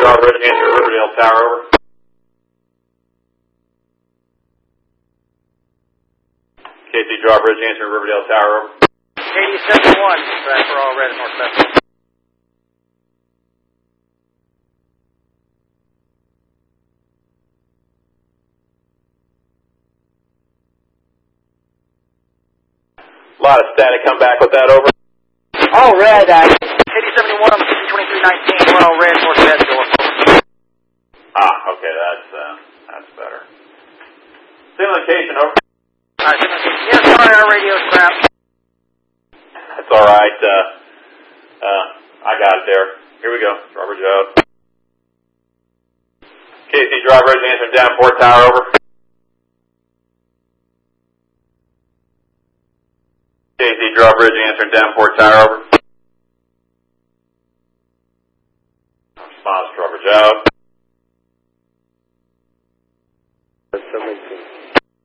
Drawbridge, answer Riverdale Tower, over. KC Drawbridge, answer Riverdale Tower, over. KD-71, for all red northwest. A lot of static, come back with that, over. All red, KD-71, 2319, we're all red northwest door. Okay, that's better. Same location, over. Alright, yeah, sorry, our radio's crap. That's alright, I got it there. Here we go, Drawbridge out. KC Drawbridge, answering Davenport Tower, over. KC Drawbridge, answering Davenport Tower, over. Response, Drawbridge out.